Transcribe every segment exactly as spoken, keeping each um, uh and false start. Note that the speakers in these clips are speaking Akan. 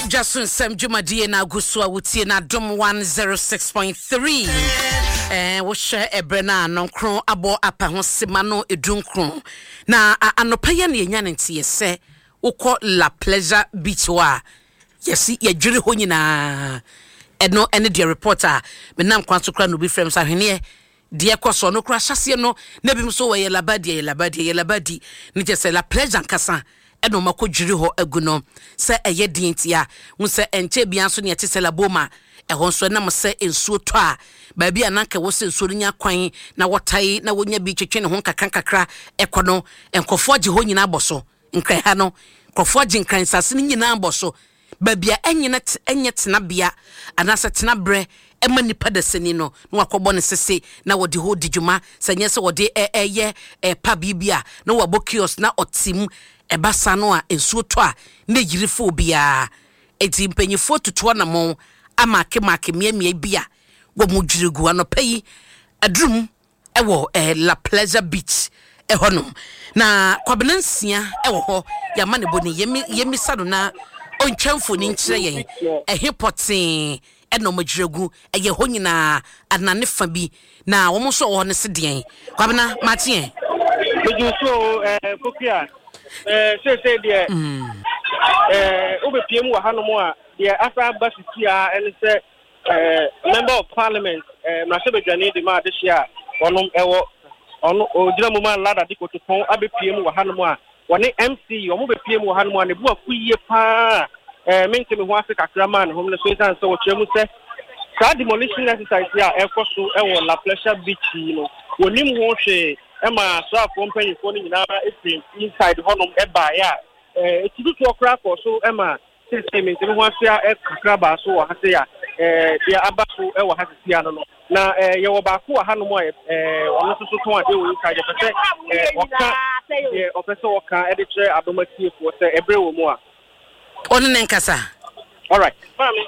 Jason Sam Jumadie na Gusua wutie na Dom one oh six point three. Eh wo hye ebrena no kron abo apa ho sema no edunkron. Na anopa ye na enya ntie se ukọ La Pleasure Beach wa. Yesi ye dwere ho nyina. Eno ene de reporter me nam kwanso kra no bi frem sa hwene de ekoso no kra hyase no na bim so we ye labadi ye labadi ye labadi ni je se La Pleasure nkasa eno makodwiri ho aguno se eye dientia hu se enche bia so ne yete se laboma ehon so na mo se ensuo to a ba bia nanka wo se ensuo nya kwan na wotai na wonya bi twetwe ne ho kakran kakra ekono enkofo age ho nyina aboso nkran ha no nkofo age nkran sase ne nyina aboso ba bia enyina enye tena bia anase tena bre ema nipa da seni no na wakobo ne sese na wodi ho dijuma sanye se wodi eye e pa bibia na wabo kiosk na otim ebasa no a ensuo to a na yirifo bia eti mpanyifo tutuo na mo amake make miamia bia wo mudwirigu anopai adrum ewo eh, La Pleasure Beach ehonom na kwabenansia ewo ho ya manebo ne yemi yemi sado na ontwamfo ni nkyere yen ehipoten eno madwirigu eye ho nyina anane fa bi na wo mo so wo ne se den kwabena matien meju so eh kokia eh say say there eh obepiem wa hanom a there asa basisia ene say eh member of parliament eh Mrasebedwane de ma de hia onom ewo ono ogira mu man lada dikoto pon abepiem wa hanom a woni M C omo bepiem wa hanom a ne bu akuye pa eh menke me ho Africa kraman hom ne so isan so wo kyeremu se ka demolition exercise ya ekoso ewo La Pleasure Beach no wonim ho hwe Emma so afọ mpanyifo ni nyina efim inside honum eba ya eh etibutu okra ko so Emma system nti ho asia ekakra ba so wa hase ya eh dia abaso e wa hase ya no na eh ye wo ba ko ha no mo eh ono so so ton ade wo inside pese eh oka eh opeso oka e de kire adomati fo se ebre wo mu a onu ne nkasa all right mami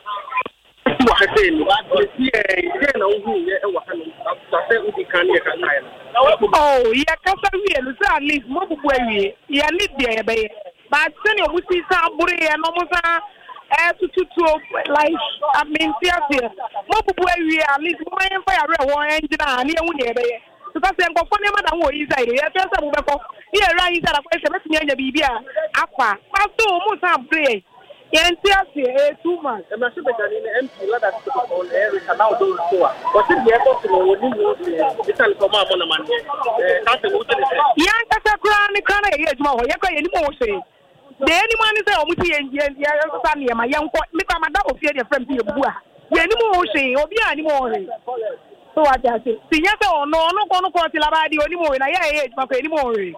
wa hase ni ti eh je na wo hu ye e wa ha no sa se udi kan ye kan na oh ya kasa wie no sa at least mo bubu awie ya lead there be but senior musi sa bure ya no mo sa eh tutu like I mean there mo bubu awie at least mo yen fa ya re won engine na ehu ne be so ka se nko fo ne ma da wo inside ya fe sa mo be ko ye ra inside da ko se betimi anya bibia apa pa so mo sa bure Yentiasi eh two months. Mrasebedwane ne M P lada to on air can now do so. What is the effort to woni no digital for ma na man. Eh ka se wo te se. Yan ka se kra ni kra na ye adwuma ho. Ye kwa ye ni mo se. De ni man say o mu ti ye ye sa ne ma ye nko me kwa mada ofie de frem ti ye bu a. Ye ni mo se obi a ni mo re. So what I say. Ti nya se ono ono ko no ko ti la ba di oni mo na ye ye adwuma ko ni mo re.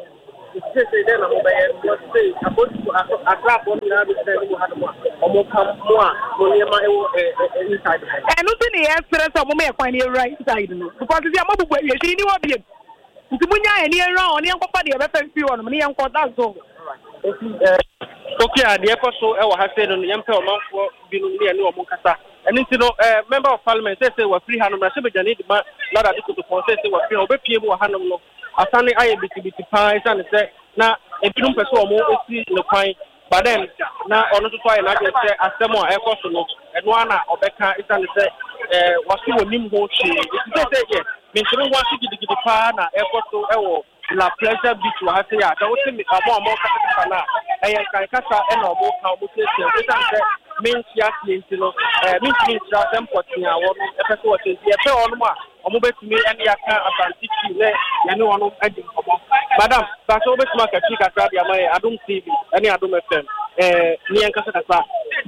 Say say then I'm over say about to attract one na be say we had more omo kam mo a mo ne ma e inside eh no se ne e fere so mo me kwan ne right side no because see am bubu e shi ni wo biem nti munya e ne ra on ne enkopa de e be fa fi won ne enko that's all eh okay a de ekoso e wo ha say no yempe omanfo bi no ne ne omo kasa eni nti no eh member of parliament say say we free hanom Mrasebedwane de ma lada dikoto pon say say we free obepie mu hanom no asane aye bitibiti pa isane se na ebinum pese omo esi ne kwan but then na ono to aye na je se asemo a ekoso no eno ana obeka isane se eh waso wonim ho chi se se je me ntimi ho ase gidigidi pa na ekoso ewo La Pleasure Beach wa hase ya da wote mi amo amo kasa na eye kan kasa e na omo ka omo se se isane se min tia ti no eh min min tra tempo tia wo e pese wo se e pe ono ma omo betumi ene yaka Atlantic le ya ne ono adi komo madam ba so betumi aka chi ka tra dia mai Adom T V ene Adom F M eh ni en kasa kasa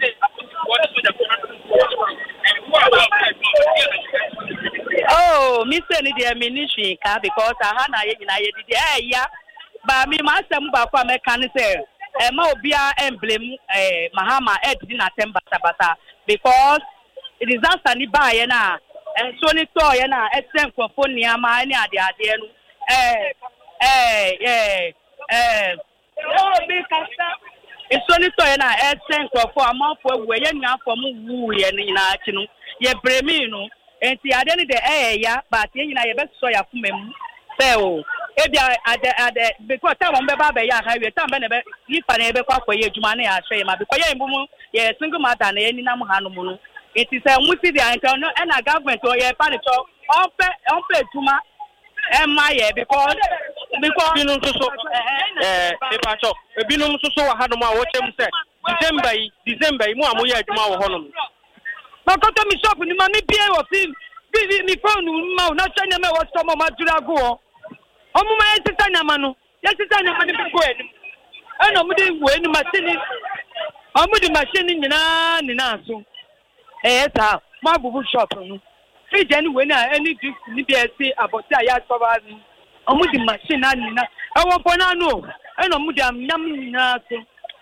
oh Mister ni dia ministry ka because aha na ye nyina ye didi eh ya ba mi ma asem ba kwa me kan say eh ma obia emblem eh Mahama ed di na temba tabata because disaster ni ba ye na en so ni to ye na esen kwofo niama ni ade ade no eh eh eh eh o bi kasa eso ni to ye na esen kwofo amafo ewu ye nuafo mu wu ye ni na achi no ye bremi no enti ade ni de eh ya but ye nyina ye be so ya kumem se o ebia ade ade because time on be ba be ya highway time be na be ifa na be kwa koye adwuma na ya hwe ma because ye mbumu ye single mother na ye ni nam ha no mu no it is a musi dia nka no e na government o ye pa ne cho on pe on pe adwuma e ma ye because because binum so so eh paper cho binum so so wa ha no ma wo chem se December yi December yi mu amoye adwuma wo honom makoto mi shop ni ma mi bie wo fi bi mi phone ma na chanya me wo so ma dura go omu ma yesisa nyama no yesisa nyama ni bi go enim ana mu de wo enim machine omu di machine nyina ni na so eh ta ma bubu shop no fi je ni we na any dis ni bi ese aboti aya so ba ni omu di machine na ni na e wo po na no ana mu di am nyam ni na so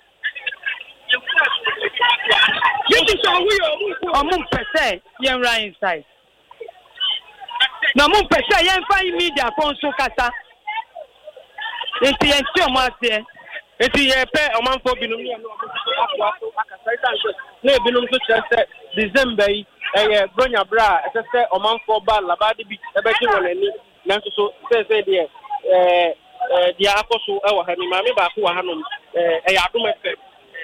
This is how we are. Among percent, young right inside. No, among percent, young fine media, Ponso Cata. It's the entire master. It's the pair of man for Binum. No, Binum to December, a Bronya Bra, as I said, a man for Bal, Labadi Beach, a better one, and Nanso says, dear, the Apostle, our Hammy Mammy Baku Hanum, a Yakum effect.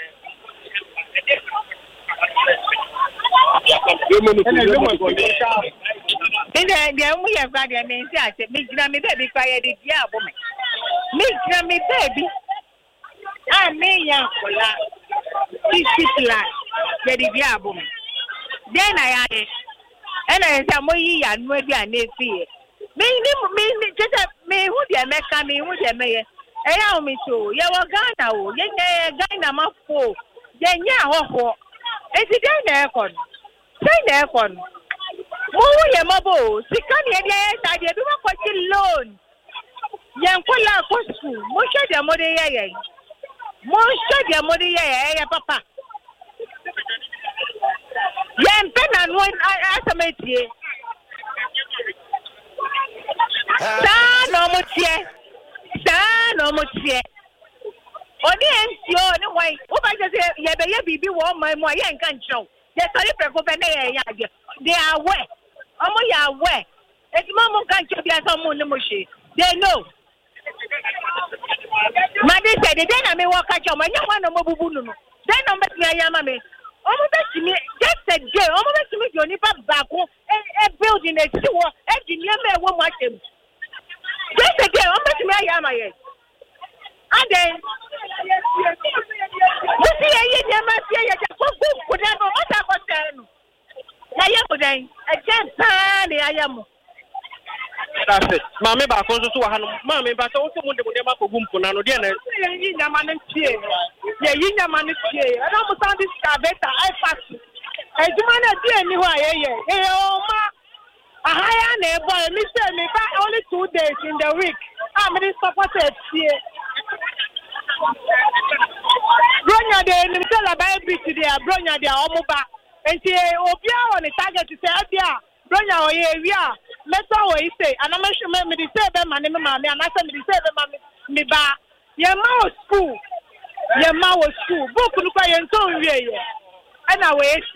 Inde de mu ye gba de me nsi ase me gina me baby kwa ye de dia abo me me gina me baby ah me ya kola sixty plus ye de dia abo me de na ya de e na nsa mo yi ya nu adi anefi ye me ni me tete me hu de me ka me hu de me ye e ya o mi so ye wo Ghana o ye nye Ghana ma fo ye nya ho eti dey na ekon say na ekon mo ye mabo sika ne dey ta dey bi mo kwachi loan ye nkola ko school mo hwe dey mo dey ye ye mo hwe dey mo dey ye ye ye papa ye mpe na no asametie sa no mo tie sa no mo tie Oni ensio ni wai o ba je ye be ye bibi wo man mo ye nkan nchon ye sori preko be na ye ya je they are aware omo ya aware eti mo mo kan che bia so mo ni mo she they know ma de say de na me wo ka che mo nya wa no mo bubu nu no de na me tia ya ma me omo be ti mi just a day omo be ti mi jo ni ba ba ko e building e ti wo e di ni me wo mo atem just a day omo be ti mi ya ma ye and then what see ye ye ma see ye ko ku ku da no mata ko tenu ya ye ko den e je pa ni ayamo that's it mama ba ko so so ha no mama ba so so mu de mu de ma ko gumpu na no de na ye yi nyama ne tie ye yi nyama ne tie e no mo sound this beta I fast e juma na die ni ho ayeye e o ma ahaya na e boy me say me ba only two days in the week am me support it tie Bronya de nimtela ba beat dia bronya dia omuba enti obia on target say abia bronya o ye wi a meto o ise ana me hwe me di say be ma ne me ma me ana say me di say be ma me ba ye ma o school ye ma o school book nu kwa ye nton wi ye ana we esi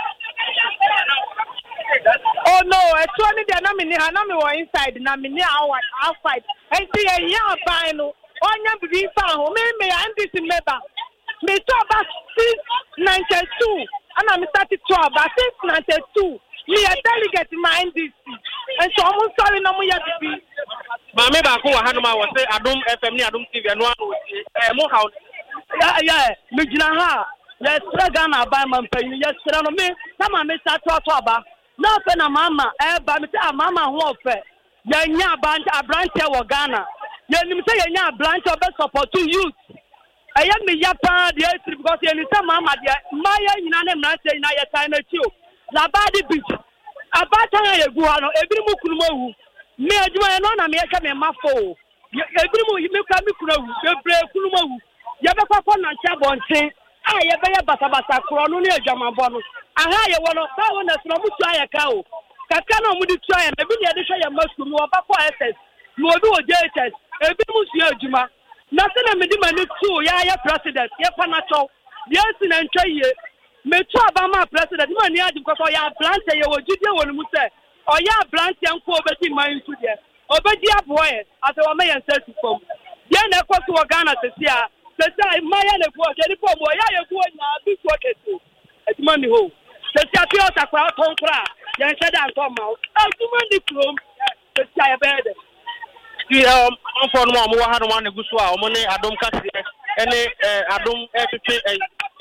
oh no eto ni dia na me ni ha na me wo inside na me ni outside enti ye ya ban no onya bibi fa ho me me and this member me to about six ninety-two and me started to about six ninety-two me a delegate my N D C and so I'm sorry no mo ya bibi ma me ba ko wa hanu ma wo say Adom F M ni Adom T V no anu eh mo how ya ya me gina ha yes Ghana ba man panyi yes no me sama me start to to aba no fe na mama eh ba me say mama ho ofe ya nya ba abrante wo Ghana ye nim say ye nya branch of support to youth aya me ya pa de asiri because ye ni say mama de maya nyina na mra say na ye time achi o labadi beach abata ye gu ha no ebiri mu kunu mawu me adwuma no na me ye ka me mafo ebiri mu me ka me kunu awu bebre kunu mawu ye be kwa na ncha bonten a ye be ye basa basa kro no ne adwamabo no aha ye wo no ba wo na so mu tu aya ka o kaka na mu di tu aya na bi ne de hwe ye masku mu oba kwa S S no obi o J H S ebi mu su adwuma na se na me di mani tu ya ya president ye kwa na cho yes na ntwa ye me tu aba ma president mani adi ko so ya plant ye wo jide wo mu se o ya plant ye nko obedi man su de Obeji aboy ase o me yen say to fom ye na ekoso wo Ghana sesi a sesi maya na go je ni fom o ya ye go nya bi so ketu aduma mi ho sesi ati o takwa ton kra yen se da nko ma aduma ni krom sesi aye be de ti um on no mo wa ha no na guso a o mo ne adom kase ene adom etete eh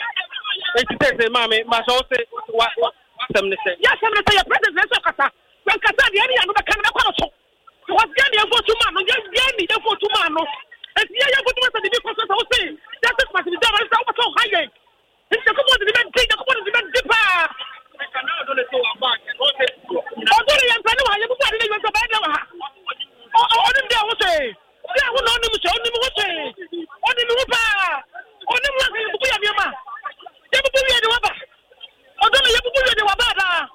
etete ma me ma so se wa sem ne se ya sem ne se ya president so kasa when kasa de ya no be kan na kwa so was getting a photo man, no, just getting a photo man. And the other photo man, the because I was saying, that's what the devil is so high. It's the common demand, take the common demand deeper. I cannot do it so much. Although I am telling you, I am going to buy them. Oh, the devil say, there will not be only what say, only Rupa, only what you put on your mouth. You put me in the rubber. Although you put me in the rubber.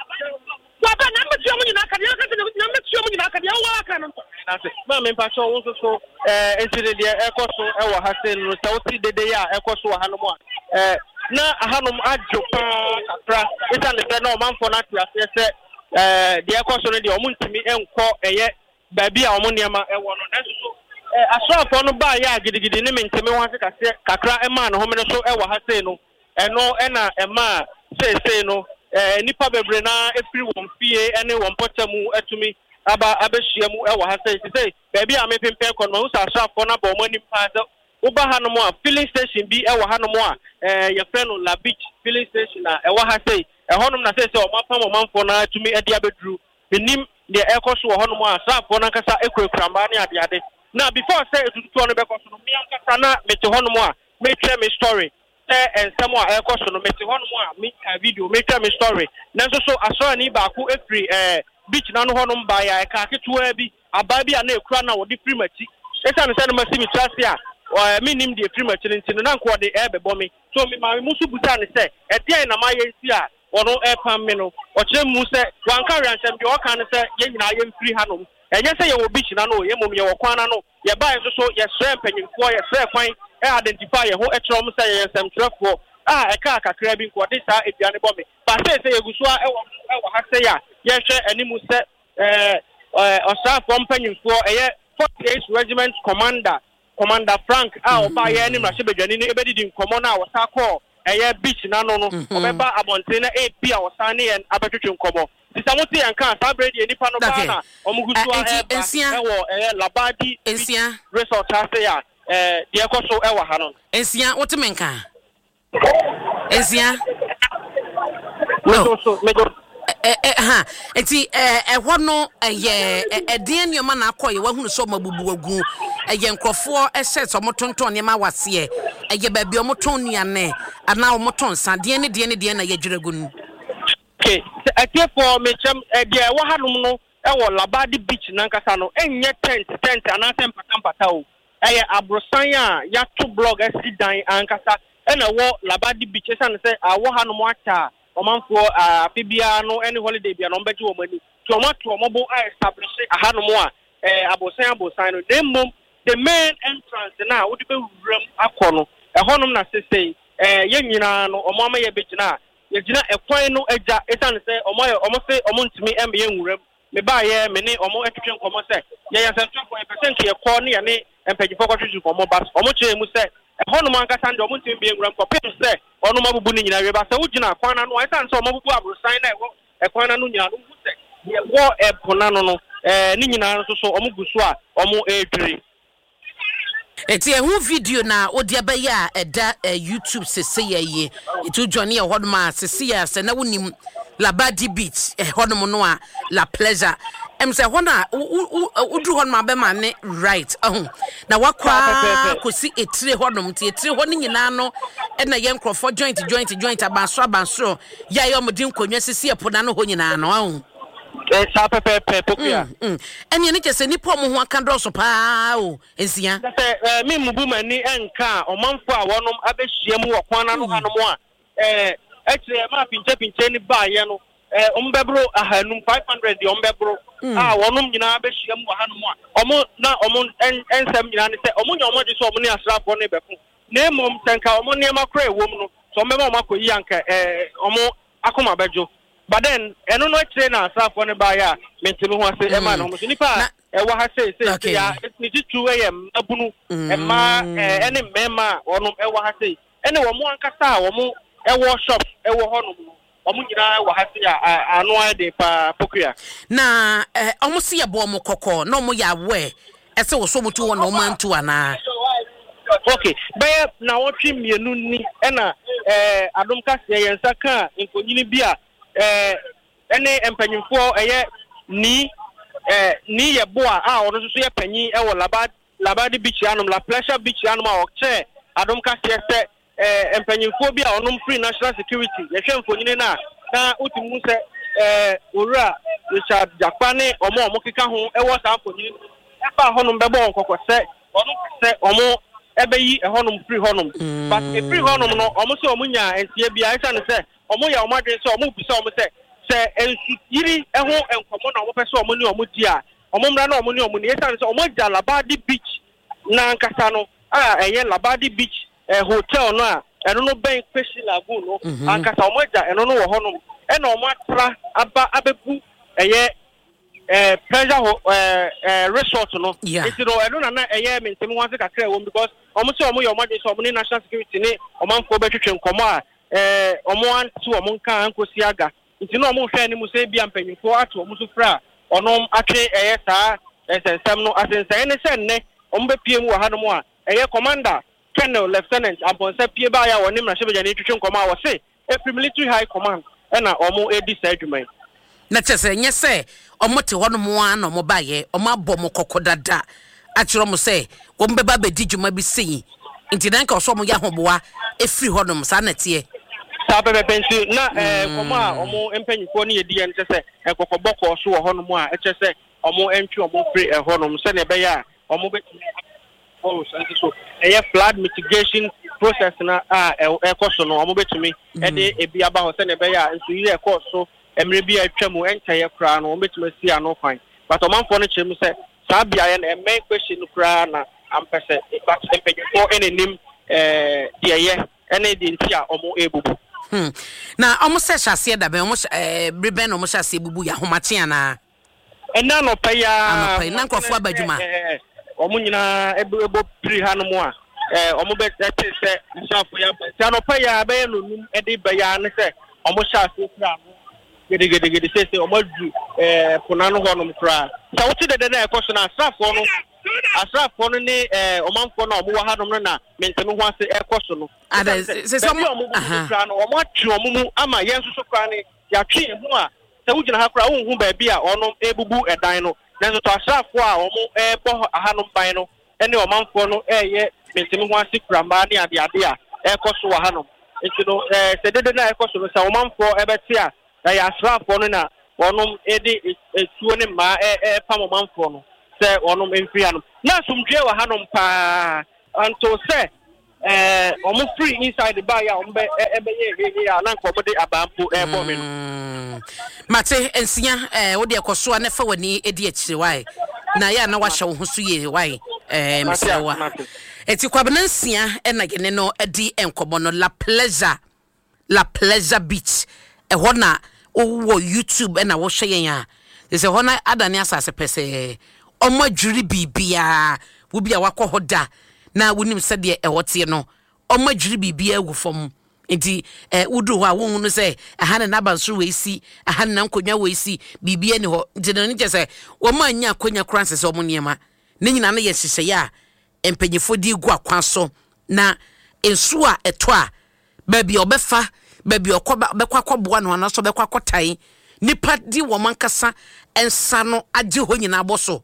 Papa, number two, you know, can you get number two, you know, can you walk on? Ma me pa so so so eh entire de ekoso e wo ha se no so ti dede ya ekoso wa hanom a eh na hanom adwo pa kakra isa ne se na o manfo na tia se se eh de ekoso no de o muntimi enko eye baabi a o mo niam e wo no na so eh asrafo no ba ya gidigidi ne mentimi ho ase kase kakra e ma no ho me so e wo ha se no eno e na e ma se se no eh nipa bebre na efiri won fie ene won potamu atumi aba abehia mu e wo ha sei sei baabi a me pempe kon ma usa asrafo na ba o mani pa so wo ba ha no mo a filling station bi e wo ha no mo a eh ye friend no La Beach filling station na e wo ha sei e honom na sei sei o mapam o manfo na atumi e dia bedru benim de e koso wo honom a asrafo na nkasa ekura mba ne ade ade na before say etutu no be koso no me ankasa na me te honom a me tell me story eh and someone e koso no me te honom a me video me tell me story na so so aso ani ba ku efri eh beach na no honom ba ya ka ketua bi aba bi na ekura na wo di primachi esa me se no masimi trust ya o me nim di primachi ntino na nko de e bebo me so me ma musu buta ne se e dia na ma ye nsi a ono e pam me no o kire mu se wan ka ransem bi o ka ne se ye nyina ye mfiri hanom enye se ye wo beach na no ye mum ye wo kwan na no ye ba ye so so ye sre mpanyimfo ye sre kwan e identify ye ho e tro mu se ye nsem trefo ah e ka kakra bi nko de sa eduane bo me ba se se ye guso a e wo e wo ha se ya ye hwe animu se eh osafo mpanyimfo eye forty-eight regiment commander commander Frank a oba ye ni mrahye bedwani ni ebedidi nkomo na wosa call eye beach na no no obeba abonte na A P a wosa ne en abetwetwe nkomo disamuti yanka sabredi enipa no ba na omugusu a e wo eye Labadi ensia resort ase ya eh de ekoso e wo ha no ensia wotemenka ensia no so mejo eh eh ha enti eh ehwo no eye eden nyoma na akoye wahunu so mabubu agu eye nkrofo ehye so motonton ne ma wase eye ba bi omoton nuane ana omoton sade ne de ne de na yedwiragun okay ati for me chem de wo hanum no e wo Labadi beach na nkasa no enye tent tent ana tempata mpata o eye abrosan a ya to blog asidan ankasa e na wo Labadi beach esa ne se awo hanum acha omanfo afibia no any holiday bia no mbeji wo mani to omato omobo a establish ahanomo a eh abosan abosan no dem the main entrance na wo de be wuram akono ehonum na sesei eh ye nyina no omo ama ye begina ye gina ekwan no agya esan se omo ye omo se omo ntimi embe ye wuram me ba ye me ne omo etwetwe nkomo se ye ye santu ko percent ye ko ne ye ne empagifo ko twetwe nkomo bas omo che mu se ehonum ankasa ndo omo ntimi be wuram ko pem se ono mabubu ni nyina we ba se wugina kwana no esan se omabubu abrosan na ewo ekwana no nyina no se ye wo epona no no eh ni nyina so so omo gusu a omo edwiri eti ehu video na odi abaye a eda YouTube sese ye etu Johnny ehodom a sese ya se na wonim Labadi beach ehodom no a La Pleasure em se hona udru hodom abema ne right ahun na wakwa kosi etire hodom ti etire ho ne nyina no e na ye nkrofo joint joint joint abanso abanso ya ye omodi nkonwa sese epoda no ho nyina no ahun eh sa pepe pepe pokua eni ne kese ni po mo ho aka droso pa o ensia se me mubu mani enka omanfo a wonom abehia mu wokwana no hanom a eh ekire ma pinche pinche ni ba ye no eh ombebro ahanum five hundred de ombebro ah wonom nyina abehia mu hanom a omo na omo ensem nyina ne se omo nya omo de so omo ne asrafo ne beko na emom senka omo ne makra ewom no so ombeba omo akoyi anka eh omo akoma bejo but then eno no ekire na asrafo ne ba ya mentimi ho ase e ma no mo nipa e wa ha say say ya ni titu e abunu e ma e ne mema onom e wa ha say ene wo mo ankasa wo mo e wo shop e wo honom omo nyina wa ha say anu ade pa Pokuya na eh omo se ye bo mo kokko na omo ya we ese wo so mutu won no mantu ana okay be na wo twi mienu ni e na eh adom ka se yensa ka nkonyini bia eh ene empanyimfo eye ni eh ni ye boa a ono so ye panyi e wo laba labadi beach anom la pleasure beach anom a o che adom ka se se eh empanyimfo bia onom free national security ye hwe mfonyini na na utimu se eh owura Richard Jakpane omo omo keka ho e wo sa mfonyini e ba honom be bo nkokọ se onom se omo ebe yi e honum free honum but e free honum no omo se omo nya entie bia isa ne se omo ya omo adwen se omo bi se omo se se ensu yiri e ho enkomo na omo pese omo ni omo di a omo mra na omo ni omo ni isa ne se omo ja Labadi beach na nkasa no a eye Labadi beach eh, hotel no a eno no ben Peshi Lagoon no ankasa omo ja eno no wo honum e na omo atra aba abebu eye eh pleasure eh eh resort no it no I don't know eh me ntemi wan se kakra wo because omo se omo yo omo de so omo ni national security ni omo mfo be twetwe nkomo a eh omo antu omo nka ankosi aga nti no omo hwe ni mu se bia mpanyimfo ato omo so fra onom atwe eh saa esensem no asensan ne se ne omo be pie mu wa ha no mu a eh commander colonel lieutenant abonsa pie ba ya wonim na hyebeja ni twetwe nkomo a wo se every military high command e na omo edi sa adwuma na chese nye se omote hono mo an no mo baye omo abọ mo kokodada akiro mo se wo mbeba be dijuma bi sei nti dan ka so mo ya hoboa e free hono mo sa na tie sa bebe pensi na eh komo a omo empanyifo ne yedi en chese e kokoboko so wo hono mo a e chese omo entwi omo free e hono mo se na be ya omo be oh so e flood mitigation process na a e koso no omo betumi e de e bia ba ho se na be ya nso yi e koso emre bi atwamu enchaye kra no ometuma si ano kwan but omanfo no chemu se saa bia ye na emain question kra na ampese but empanyefo enenim eh de ye ene de ntia omo ebubu hmm na omo se hyase da be omo eh breben omo hyase ebubu ya homache ana ena no pa ya ano pa na nkofo abadwuma omo nyina ebo pri hanom a eh omo be te se nshafo ya ba no pa ya be no num e de ba ya ne se omo hyase kra no gede gede gede se se omo du eh ponano honom kra sa wuti de de na ekoso na asrafo no asrafo no ni eh omanfo na omo wa hanom no na mentemi ho ase ekoso no ada se se omo kra no omo atwe omo mu ama yenso so kra ni ya twe hu a se wugina ha kra hu hu ba bia onom ebubu edan no nanso to asrafo a omo eh bo hanom ban no ene omanfo no eh ye mentemi ho ase kra mba ni ade ade a ekoso wa hanom enti no eh se de de na ekoso no sa omanfo ebeti a ya asrafo no na onom edi etuo ne ma e pam manfo no se onom emfiri anom na sumdwe wa hanom pa anto se eh omo free inside the bar ya ombe ebe ye ya na nko de abampo e bo me no mate ensia eh wo de ekoso a ne fa wani edi akire wai na ya na wa hye wo husu ye wai eh msewa eti kwabena nsia e na gene no edi enkomo no la pleasure la pleasure beach e ho na wo YouTube na wo hye yen a se ho na adane asase pese omo adwuri bibia wo bia wakọ hoda na wonim se de e wote no omo adwuri bibia gu fom enti eh wudu ho a wo hunu se aha na nabanso we si aha na nkonwa we si bibia ni ho enti no nje se wo ma anya akonya kranse se omo niema ne nyina na ye hyehyɛ ya empanyefo di gu akwan so na ensu a eto a ba bia obefa baby okoba bekwa koboa no anaso bekwa kotai nipa di wo mankasa ensa no age ho nyina aboso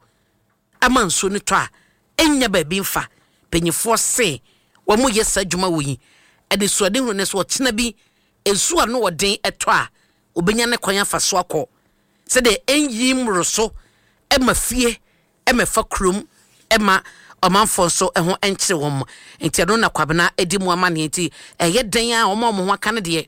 amanso ni to a enya baby mfa penyifo se wo mo yesa adwuma wo yi ade so ade hu ne so tena bi ensu a no woden eto a obenya ne kwan afa so akọ se de enyi mroso ema fie ema fa krom ema omanfo so eho enkyere wom enti ado na kwabena edi mu amane enti eye den a omo mo ho aka ne de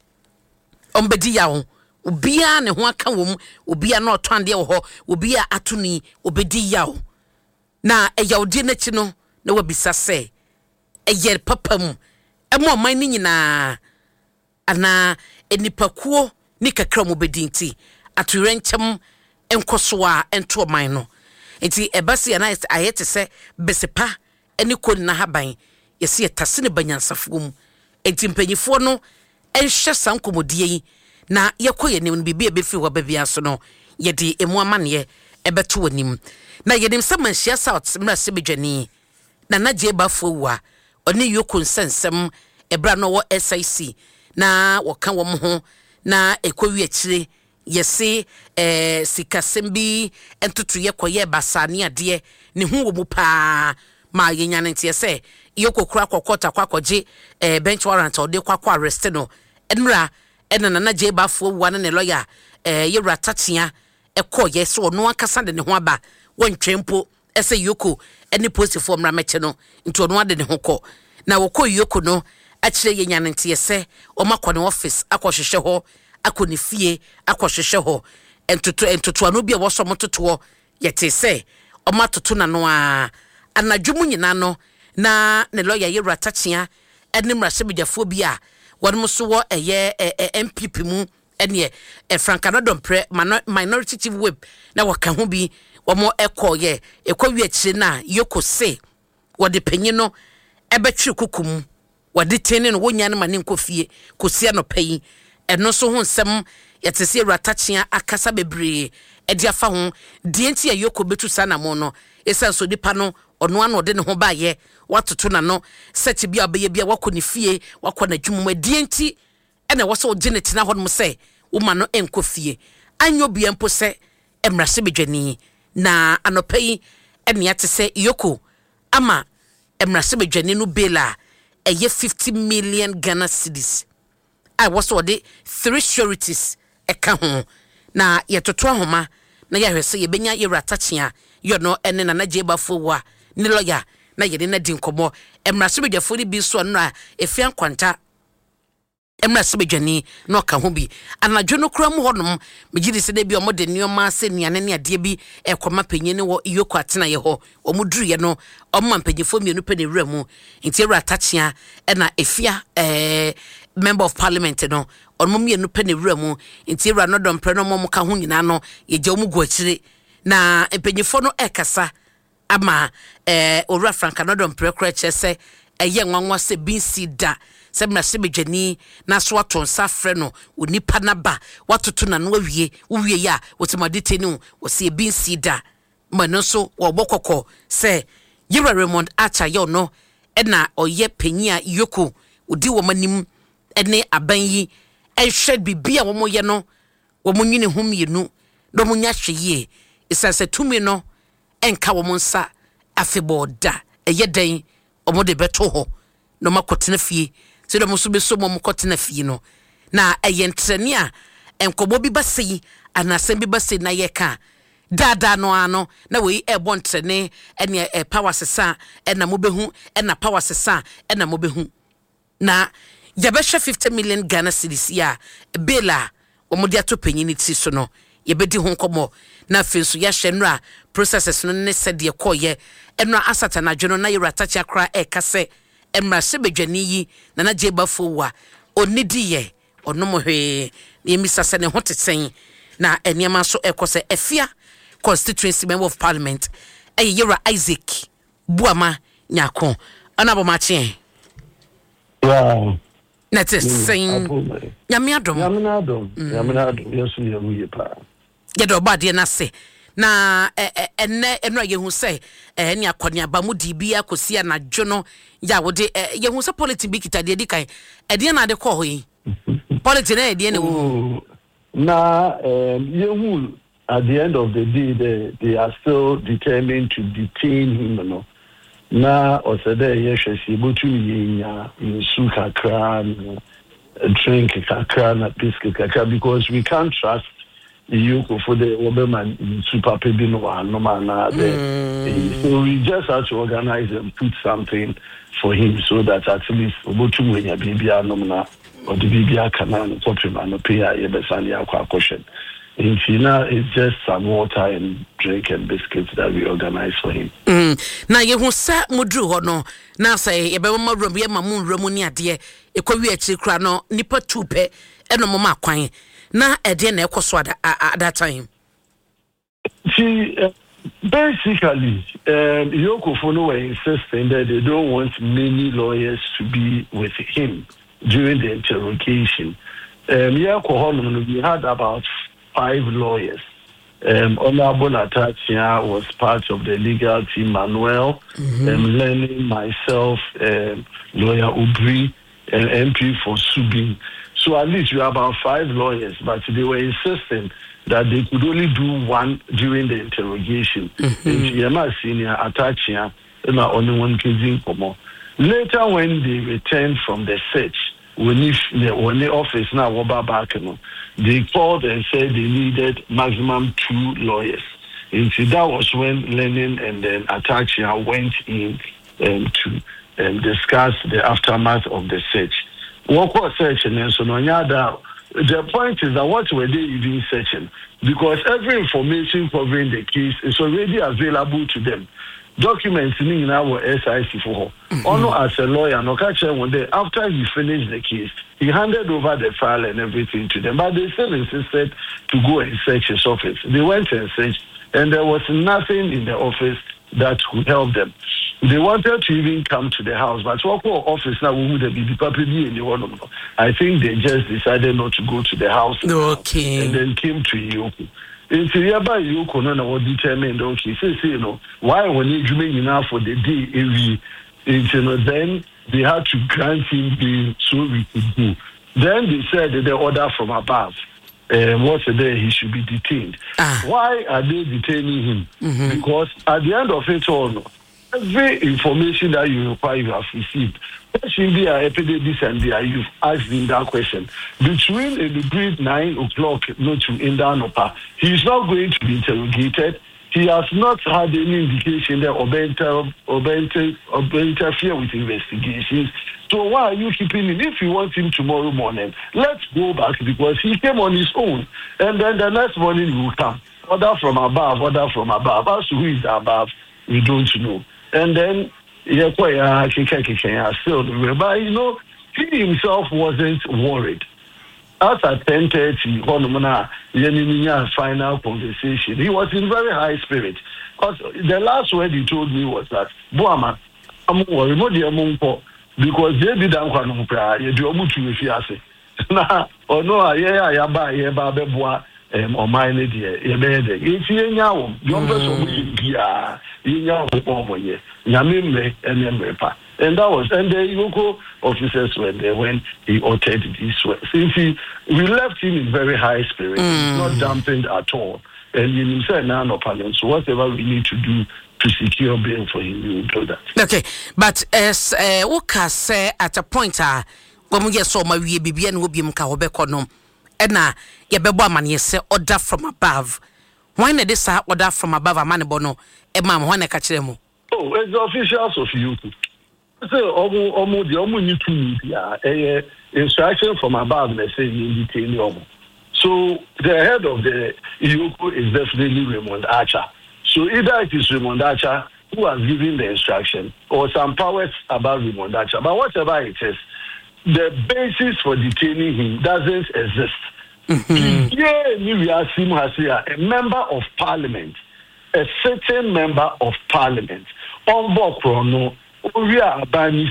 ombedi yawo obia ne ho aka wom obia na otwande wo ho obia atuni obedi yawo na eyawde na chi no na wabisa se eye papam emo man ni nyina ana enipakuo ni kakra mo bedi nti aturenchem enkoso a ento man no enti ebasi ana ayete se besepa ene koni na haban yesi etase ne banyansafo mu enti mpanyifo no enhye sankomodie yi na yekoye nim bibi ebefi wo babia so no yedi emu amane ebeto wanim na yedim se manhia south mrase bedwani na na je bafo wa oni yoko nsensem ebra no wo S I C na woka wo ho na ekowi akire yesi eh sikasembi entutu yekoye basane ade ne hu wo mu pa ma yenyane ntie se yoko kura kokota kwakoje eh bench warrant ode kwakwa arrest no enra ena na na je bafo wa ne lawyer eh yewra tatia ekọ yeso no akasa de ne ho aba wontwempo ese yoko eni positive mra meche no nti ono ade ne ho kọ na wokọ yoko no akire yenyane ntie se o makọ ne office akọhwehwe ho akọ ne fie akọhwehwe ho entoto entoto anu bia wo so mototo yete se o matoto na no a anadwumu nyina no na ne lawyer yewra tatia eni mra sebijafo bi a wonmo so wo eye M P P mu ene e Frankano Dompre minority chief whip na waka ho bi womo ekoye ekwawi akire na yoko se wode panyi no ebetwe kukum wode tene no wonya ne mane nkofie kosia no payi eno so ho nsem yetese ratachia akasa bebre edi afa ho die nti yoko betu sana mo no esa so dipa no ono ano de ne ho baaye watoto na no seti bia obeye bia wako ne fie wako na dwumum die nti ene wo so geneti na hodom se woma no enkofie anyo bia mpo se emrase bedwani na anopai ene ate se yoko ama emrase bedwani no bela eye fifty million Ghana cedis I was ode three sureties eka ho na yetoto ahoma na ya hwese ye benya ye ratachia yo no ene na na jebafo wa ni lawyer na yede na di nkomo emrase bedwafo ni bi so no a efian kwanta emrase bedwani no ka ho bi anadwo no kura mu honom megidi se de bi omode nioma se niane ne ade bi ekoma panyine wo yoko atena ye ho omuduru ye no omma mpanyifo mienu pe ne wura mu nti ewra tachia na efia eh member of parliament no onmo mienu pe ne wura mu nti ewra no dompre no mo ka ho nyina no ye gye omugu akire na mpanyifo no ekasa ama eh owra Frankano Dompre kura chese eye nwanwa se binsi da se mrase bedwani na so aton safre no onipa na ba watoto na no awie uwie ya wotimadite ni wo se binsi da mano so wo bokoko se Yewra Raymond Acha yo no ena oye panyia yoko odi wo manim ene aban yi ehwed bibia wo moye no wo monwine hum yenu do monya hweye isase tumi no enka wo monsa afeboda eye den omode beto ho no makotena fie se do muso be so mo makotena fie no na eye ntrene a enkobo bi basei anasem bi basei na yeka dada no ano na we ebo ntrene ene e power sesa ena mobehu ena power sesa ena mobehu na yabesha fifty million Ghana cedis ya bela omode atopanyini ti so no yebedi ho nkomo na fenso ya hwenra processes no ne sede koye enra asata na dwono na Yewra Tachi akra e kase emrase bedwani yi na na jebafo wa onidiye onom hwe ne misa se ne hoteten na eniema so ekose efia constituency member of parliament e Yewra Isaac Buama Nyako anabo machi wow net saying nyame adom nyame adom nyame adom yesu yewu yepa yedo bade na se na enne eno yehu se ene akoni aba mu di bia kosia na dwono ya wode yehu se politics bi kita de di kan ede na de ko ho yi politics na ede ne wo na yehu at the end of the day they, they are still determined to detain him no na osede yehwesi botu yinya insu kakra no drink kakra na biscuit kakra because we can't trust you for the woman super baby no no man so we just have to organize and put something for him so that at least botu wenya bibia no na or the bibia kana no popima no pay ya besani akwa question. In China, it's just some water and drink and biscuits that we organize for him. Mm. Na yehu sa mudru ho no na say ye be mo rom ye ma mu nramu ni ade e kwa wi achi kra no nipa tupe eno mo ma kwan na ede na ekoso at that time. See, uh, Basically, um, Yoko Fono were insisting that they don't want many lawyers to be with him during the interrogation. Um, we had about five lawyers. Um, Honorable Atachia was part of the legal team, Manuel, mm-hmm. um, Lenny, myself, um, lawyer Ubri, and M P for Subin. So at least we have about five lawyers, but they were insisting that they could only do one during the interrogation. Mm-hmm. Senior Atachia, only one case. Later, when they returned from the search, when the, when the office now were back, they called and said they needed maximum two lawyers. And so that was when Lenin and then Atachia went in um, to um, discuss the aftermath of the search. What was searching? And so the point is that what were they even searching? Because every information covering the case is already available to them. Documents in our S I C for her. Ono as a lawyer, no catch one day after he finished the case, he handed over the file and everything to them. But they still insisted to go and search his office. They went and searched, and there was nothing in the office that could help them. They wanted to even come to the house, but what office now would be the property in the one. I think they just decided not to go to the house. Okay. And then came to Yoko. It's hereby Yoko no what determined okay. Say say you know why when you make enough for the day every you know then they had to grant him the so we could do. Then they said that the order from above. Um, what's the day he should be detained? Ah. Why are they detaining him? Mm-hmm. Because at the end of it all, every information that you require, you have received. Question be a this and there, you've asked him that question. Between a degree nine o'clock, not to Indanopa, he is not going to be interrogated. He has not had any indication that or interfere with investigations. So why are you keeping him? If you want him tomorrow morning, let's go back because he came on his own. And then the next morning he will come. Order from above, order from above. As to who is above, we don't know. And then, yeah, still, but you know, he himself wasn't worried. As at ten thirty, final conversation, he was in very high spirit. Because the last word he told me was that, Boama, I'm worried, because they did not cry, you do much with Yasi. Or no, yeah, yeah, buy, yeah, Babebois, or mine, yeah, it's now, young person, yeah, yeah, Yamime, and Yamrepa. And that was, and the Yoko officers were there when he uttered this word. Since he, we left him in very high spirit, mm. He's not dampened at all. And he said, now, no problem. So whatever we need to do to secure bail for him, we will do that. Okay, but as uh, Oka say at a point, uh, when we get so my we be and will be Mkahobekonom, and now, Yabeba man, yes, order from above. Why not this order from above a man bono, a man, one a catch them? Oh, it's the officials of Yoko. So, almost the only need to need a instruction from above, let's say, in detail. So, the head of the Yoko is definitely Raymond Archer. So, either it is Raymond Archer who has given the instruction or some powers about Raymond Archer. But whatever it is, the basis for detaining him doesn't exist. Mm-hmm. Yeah, we are seeing a member of parliament, a certain member of parliament, on Bokrono. You are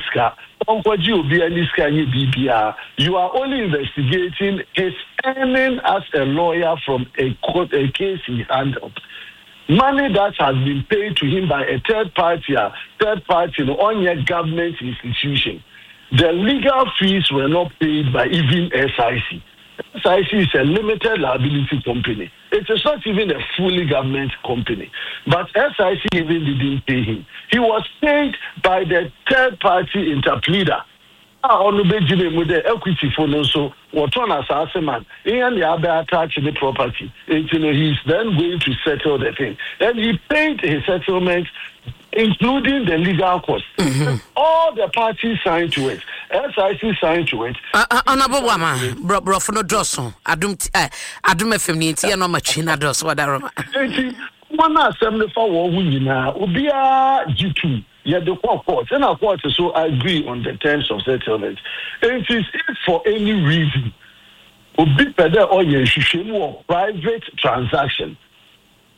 only investigating his earning as a lawyer from a court, a case he handled. Money that has been paid to him by a third party, a third party, on your government institution. The legal fees were not paid by even S I C. S I C is a limited liability company. It is not even a fully government company. But S I C even didn't pay him. He was paid by the third party interpleader. On the equity for no so what one as a man and the other attach the property. And you know he's then going to settle the thing. And he paid his settlement, including the legal costs. Mm-hmm. All the parties signed to it. S I C signed to it. Honorable Wama, bro, bro, for no drosson. I don't, I don't have femininity and no machine address. What I remember. One assembly for one winning now. Ubia G two. Yeah, the court and our court so agree on the terms of settlement. And it is if for any reason, Ubi Peda or Yeshishim or private transaction.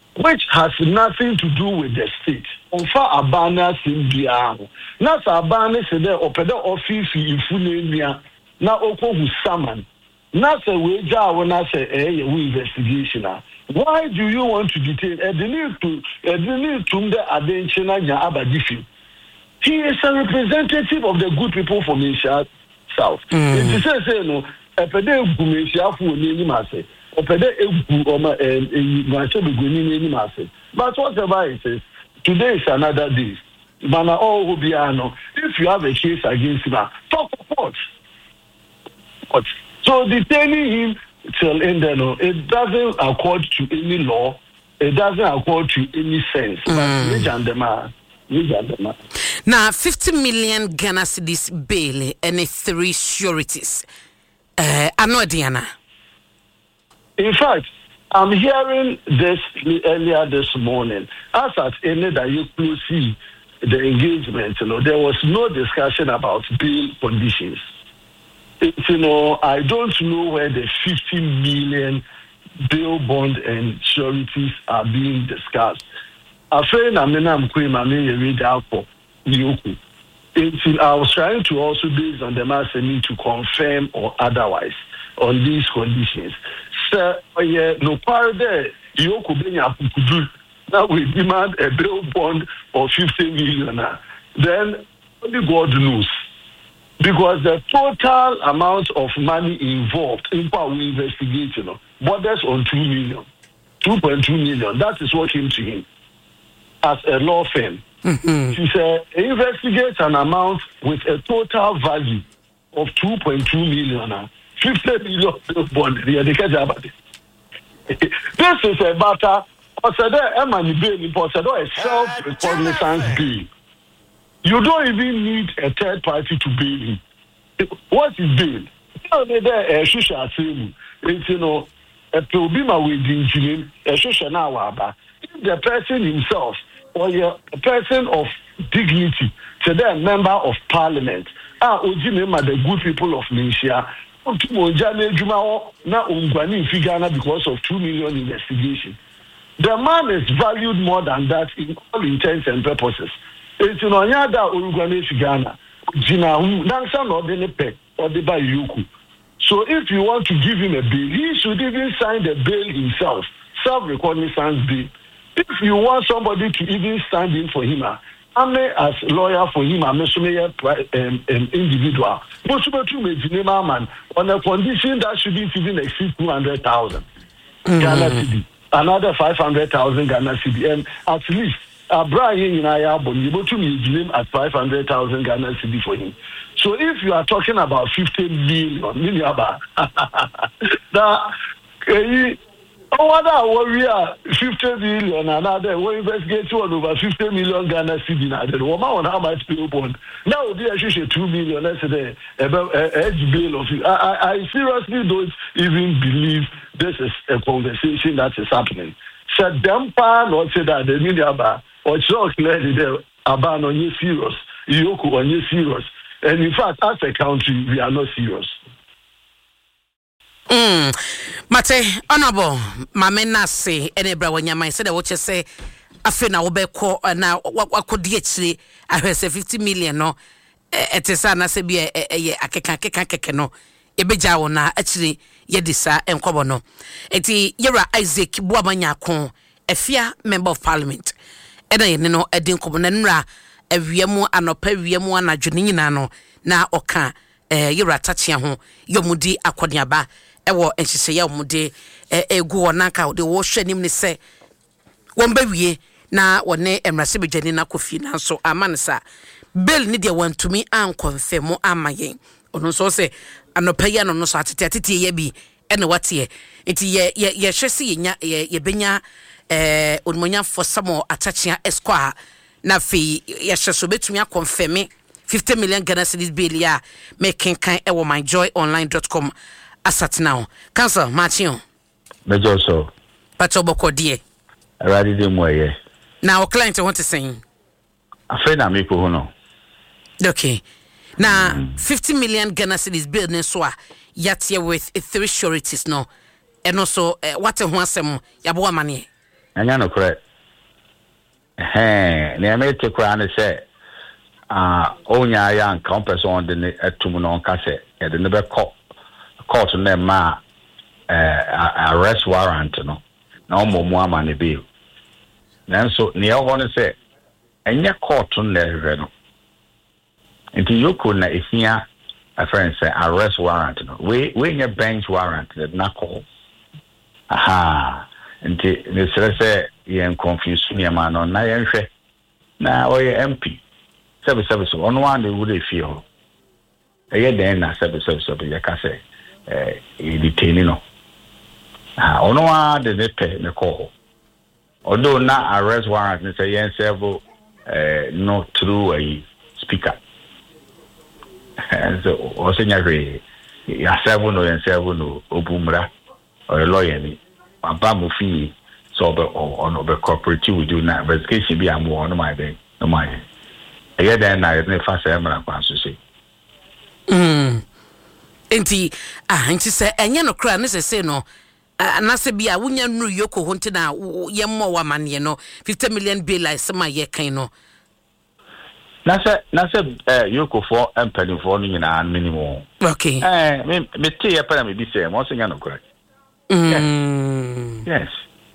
which has nothing to do with the state. Onfa abana simbiano. Na sa abana se de opede office ifunemia na okohu saman. Na se weja wona se eh investigation. Why do you want to detain a need to a need to the adenchina nya abadifi? He is a representative of the good people from Asia South. Mm. It says say no opede gumesia fu ni mase. Opede egu oma eh mase beguni ni mase. But whatever it is, today is another day. Mana all will be ano. If you have a case against him, talk of what? What? So detaining him till end, no, it doesn't accord to any law. It doesn't accord to any sense. Mm. But now, fifty million Ghana cedis bail and three sureties. Uh, I know, Diana. In fact, I'm hearing this earlier this morning. As at any that you could see the engagement, you know, there was no discussion about bail conditions. It, you know, I don't know where the fifty million bail bond and sureties are being discussed. I friend Amina Mkwema read out for Nyoku. I was trying to also, based on the master need to confirm or otherwise on these conditions. So, yeah, no part there, Yoko Benya Pukudu. Now we demand a bail bond of fifty million. Then only God knows. Because the total amount of money involved in power investigation borders on two million, two point two million. That is what came to him as a law firm. Mm-hmm. He said, investigate an amount with a total value of two point two million. fifty million bond. This is a matter. Also, there am a self-recognizance bill. You don't even need a third party to bail him. What is bail? It's, you know, a problema with the engineer, a social now. If the person himself or a person of dignity, so they're a member of parliament, ah, the good people of Malaysia, because of two million investigation. The man is valued more than that in all intents and purposes. It's in Onyada Uruguay Ghana. Jina Nansa no de nepe or de ba yuku. So if you want to give him a bill, he should even sign the bill himself. Self-recognizance bill. If you want somebody to even stand in for him, I'm as lawyer for him, I'm a um, individual. Most of the man on a condition that shouldn't even exceed two hundred thousand Ghana cedi. Another five hundred thousand Ghana cedi. And at least Brian in Ayabon, you go to me at five hundred thousand Ghana cedi for him. So if you are talking about fifty million, million that oh, what we are fifty million, another we investigate one over fifty million Ghana cedi. Now, the woman on how much bill bond now they actually two million. Let's say about edge bill of it. I, I, I seriously don't even believe this is a conversation that is happening. Said them pa not say that the media bar or so clearly there about on you serious, Yoko on you serious. And in fact, as a country, we are not serious. Mm. Mate, honorable, Mamena say, any brother, when you said what you say, I feel now be call now what could you actually I heard say fifty million no it is an as be a keka keka keka no ebeja wona actually ye disa enkobo no enti yera Isaac Buamanya kon efia member of parliament ena ye no edin kobo na nra awiemu anopa wiemu anadwene nyina no na oka eh yera tachia ho yomudi akodiaba ewo enhihye ya omude egu wonanka de wo hwanim ne se womba wie na wone emrase bedwani na kofi na so amansa bill ni de wantumi an confirm amayen ono so se anopa ya no no so atete atete ye bi ene watie enti ye ye ye hwese ye ye benya eh onmonya for some atachia esquire na fi ye hweso betumi confirm fifty million Ghana cedis bill ya making kan e wo my joy online dot com asat now council martin mejo so pato boko die already dey moye now client want to say afa na me ko no okay now mm. fifty million Ghana cedis bill ne so a yatie with three sureties no and also uh, what ho asem yabo amane anya no correct eh ne me te kura ne say ah onya ya nka on person de ne atum no nka say e de ne be court na ma eh arrest warrant no na omomu ama ne be nanso ne e ho ne say enye court na ehwe no nti yoko na ehia a friend say arrest warrant no we we nye bench warrant that na call aha nti ne sere say yen confuse me ma no na yen hwe na oye M P sebe sebe so ono one dey would feel ho eye den na sebe sebe so be ka say eh e detain no ah ono one dey pe me call although na arrest warrant ne say yen serve eh no through a speaker so also nyare ya serve no yen serve no obumra or lawyer ni papa mo fi so be on be cooperative with you na investigation be am on my day no my e then na ne fa say mara kwa so say mm enti ah enti say enye no kra ne say say no anase bia wonya nuru yoko ho nti na yemmo wa mane no fifty million bail isema ye kan no nase nase eh yoko for empany for no nyina minimum okay eh me me tie ya para me bi say mo so nya no kra mm yes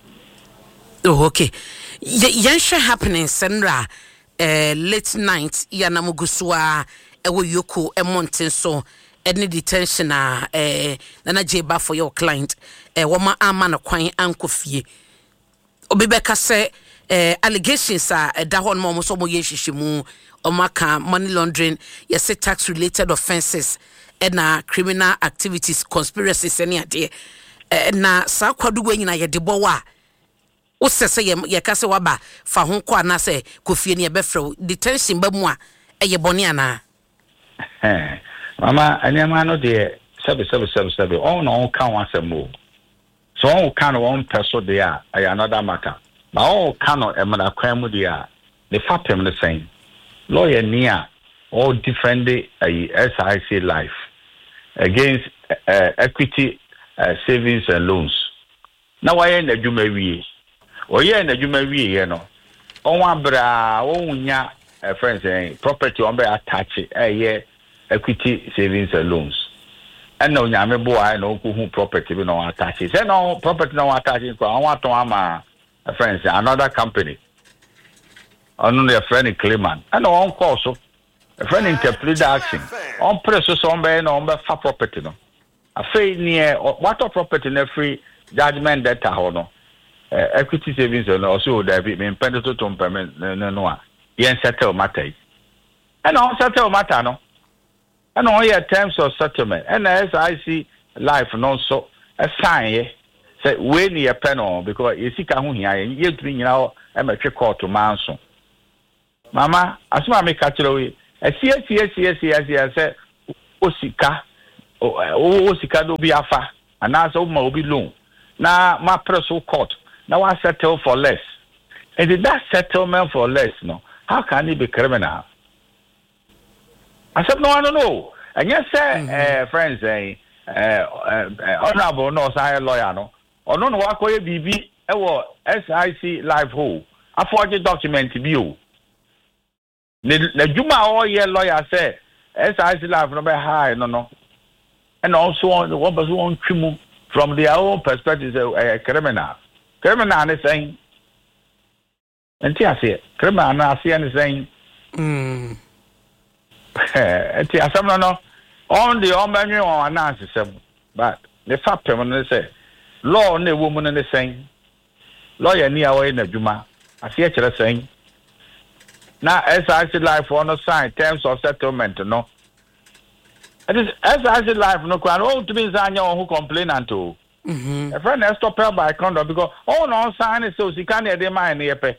oh okay yan sure happening senra eh late night ya na mugusua ewo yoko e monten so any detention a eh na jeba for your client eh woma ama na kwan ankofie obibeka say eh allegations a da hon mo so mo yehihyimu omaka money laundering yes tax related offenses and na criminal activities conspiracies any ade na sa kwadugo nyina ye debo wa wo sese ye kase waba fa ho kwa na se kofie ne ye befrew detention ba mu a eye bone ana eh mama anyama no de sebe sebe sebe sebe on on kan wasemo so on kan one person there ay another matter na on kan no emana kwan mu there the fatem the same lawyer near all defend the S I C life against uh, equity uh, savings and loans na why na djuma wie oye na djuma wie ye no on wa bra on nya uh, friends saying property on be attach eh yeah equity savings and loans and no nyame bo ai no ko hu property be no attach say no property no attach ko an wa ton ama friends another company on their friend Clayman and on call so a friend interpret the action on press so on be no be fa property no afei near what property na free judgment data ho no equity savings and also there be me pendo to to payment no no a yen settle matter and on settle matter no and on your terms of settlement and as I see life no so a sign say we ni a pen because you see ka ho hia ye duru nyina e ma twe court man so mama asuma me ka kire we asi asi asi asi asi say osika o osika do bi afa ana so ma obi loan na ma press court na wa settle for less and that settlement for less no how can it be criminal? I said, no, I don't know. And yes, sir, mm-hmm. uh, friends, eh, uh, uh, honorable, no, sir, lawyer, no. Or no, what could it be? S I C live hole. I forged the document to you. The Juma all year lawyer said, S I C live number high, no, no. And also on the one person from their own perspective, a criminal. Criminal is saying, and I say, criminal, I see anything. Hmm. Eti asam no on the omanwe on announce sem but the fact permanent say law na woman ne sen lawyer ni awo na djuma ase e kire sen na S I C life on no sign terms of settlement no it is S I C life no kwan o to be anya on who complainant o mhm a friend has stop by conduct because all no sign so sika na dey mind na yepe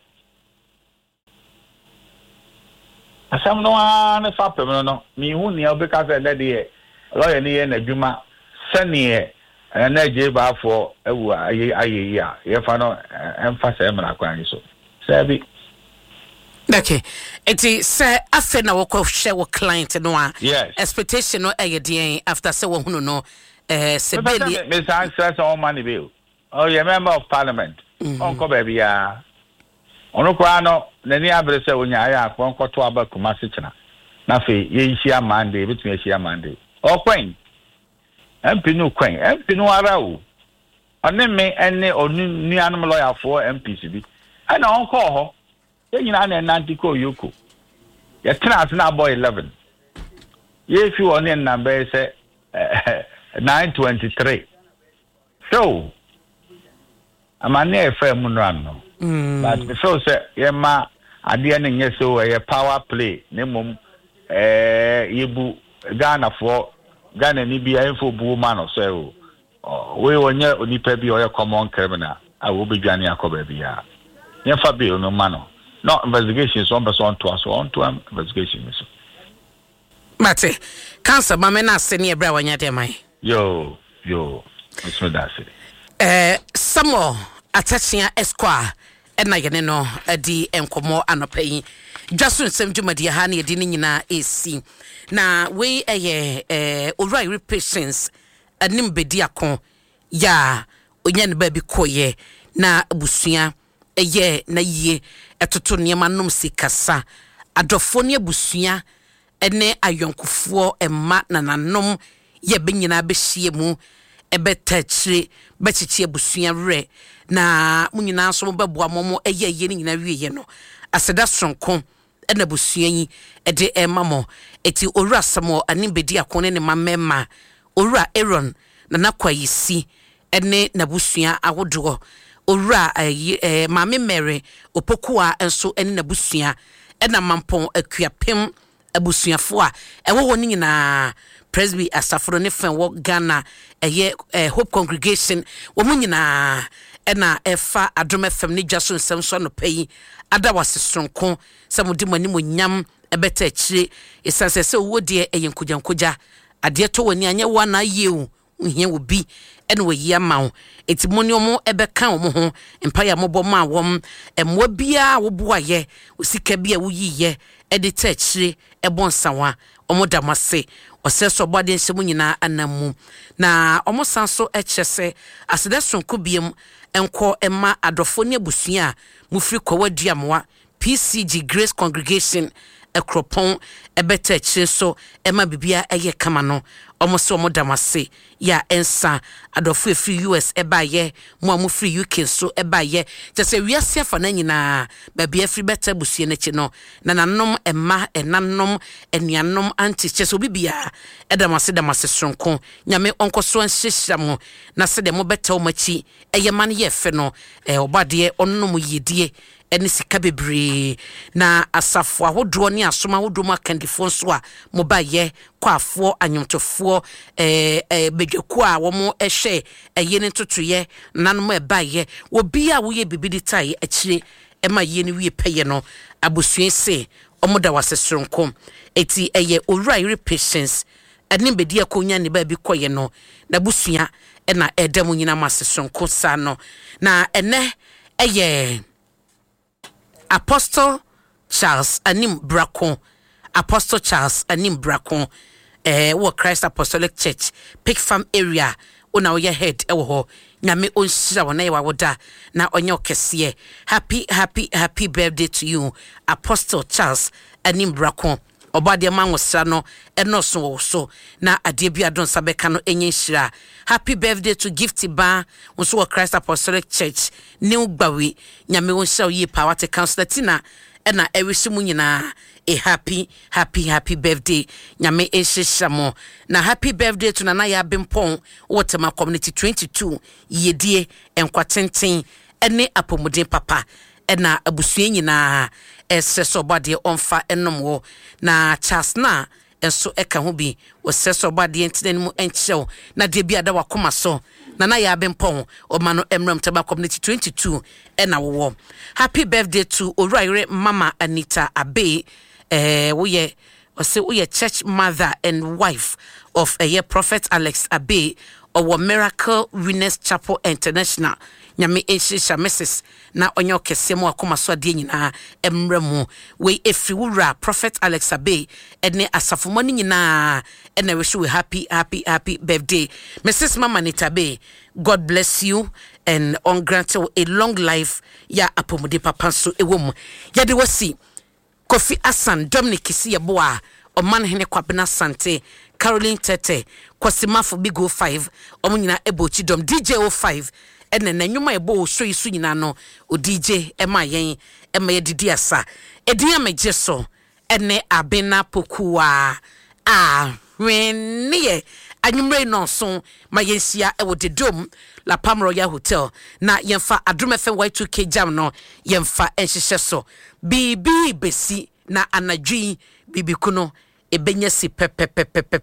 asam no an fa pem no no mi hu ne obeka say that dey lawyer ni na djuma sane na je ba fo ewu ayi ayi ya ye fa no emfa say mra kwan so say bi okay eti say afa na wo share wo client no a yes. expectation no e dey after say wo hunu no eh se beli me say stress on money bill oh you member of parliament onko baby ya ono kwa no nani abre se onya aya akon to aba kuma se kina na fe ye hia mande betumi hia mande o kwen mp no kwen mp no ara o one me ene onu nuanom lawyer for M P C bi ana onko ho ye nyina na nanti ko yoko ye tena na boy eleven ye fi one number say nine twenty-three so amane efa mu no ano but so say ye ma ade ne nye so ye power play ne mum eh yebu Ghana for Ghana ni bia info bu ma no so we wonye onipa bi o ye common criminal a wo bedwane akoba bia ye fa bi no ma no no investigation so on person to so on to investigation so mate cancer mama na se ne ebra wanya de mai yo yo so that's it eh samo atachia esquire ena yene no adi enkomo anopai Jason sem dwumadi ha na yedi nyina esi na we eye eh owrai patience anim bedi akon ya onya ne ba bi koye na abusua eye na yie etoto niema nom sikasa adofo ne abusua ene ayonkofuo emma na nanom ye benyina behie mu ebetachire bechichi abusua re na munyina so beboa momo eye ye nyina wiye no aseda sonko ena busua yi ede emamo eti owura samo animbedi akone ne mamema owura Aaron na nakwayisi ene na busua awodo owura eh mame Mary opokua enso ene na busua ena mampon akuapem abusuafo a ewo woni nyina Presby asaforo ne fen wo Ghana eye Hope Congregation wo munyina ena efa Adom F M ne Jason Samson no pay ada wasesronko samudi mani monyam ebeta akire esanse se wo de eyenkoja nkoja ade to wani anya wa na yewu nhia wo bi ene wo yia mawo etimoni omo ebeka omo ho empaya mobo ma wom emwa bia wo boaye osika bia wo yiye ede ta akire ebonsawa omo damase oseso bode nsemu nyina anamu na omo sanso echese asede sonko biem enko ema adofo ne abusua mufri kwawadua moa P C G Grace Congregation ekropon ebeta akire so ema bibia eye kama no omo so omo damase ya ensa adofo efri U S ebaye mo amufri U K so ebaye tese wiase afa na nyina babia efri beta busie na chi no na nanom ema enanom enuanom anti tese obibia edamase damase sonko nyame onkoso anhyehyamo na se de mo beta o machi eye man ye fe no e obade onnom yedie eni sika bebre na asafo ahodo ne asoma ahodo ma kandifo so a mobaye kwafo anyomtofo eh eh bedwaku a wo mo ehwe eye ne totoye nanom ebaye obi a wo ye bibidi tai akire ema ye ne wie peye no abusuen se omoda wasesronko eti eye owrai patience anim bedi akonya ne ba bi koye no na busua ena edam nyina masesronko sa no na ene eye Apostle Charles Anim Bracon Apostle Charles Anim Bracon eh wo Christ Apostolic Church Pick Farm area ona wo ye head ewo ho nyame onhyira wona ye wawoda na onye okese happy happy happy birthday to you Apostle Charles Anim Bracon obade manwosra no enoso wo so na ade bia don sabeka no enye hyira happy birthday to Gifty Ba wo wo Christ Apostolic Church New Gbawe nyame wonhyira ye power to councilor Tina ena ewisimu nyina a happy happy happy birthday nyame ehyehyamo na happy birthday to Nana ya Bempon Wotema community twenty-two yedie enkwatenten ene apomuden papa ena abusue nyina eseso bade onfa enomwo na Charles na enso eka ho bi oseso bade entene mu enchew na de bia da wakoma so Nana ya Bempon omano emram teba community twenty-two ena wo happy birthday to Oraire Mama Anita Abe eh wo ye ose wo ye church mother and wife of a uh, Prophet Alex Abe ɔwɔ Miracle Winners Chapel International nyame ehyehyɛ Missus na onyo kese mu akoma so ade nyina emra mu we efiwura Prophet Alex Abe ene asafo mani nyina ene wish we happy happy happy birthday Missus Mama Nitabe. God bless you and on grant you a long life ya apomode papa so ewom ya de wasi Kofi Asan Dominic Kisi Yeboa Oman Hene Kwabena Sante Caroline Tete Kwasimafo Big O five Omunyina Ebochi Dom D J O five ene na nyuma ebo so yisu nyina no o D J ema yen ema ye didi asa ediya meje so ene Abena Pokua ah wenie anyumre no so ma yensia e wo de dom La Palm Royal Hotel na yemfa Adom F M Y two K jam no yemfa enhyehyɛ so bibi besi na anadwi bibi kuno ebenya si pepepepepe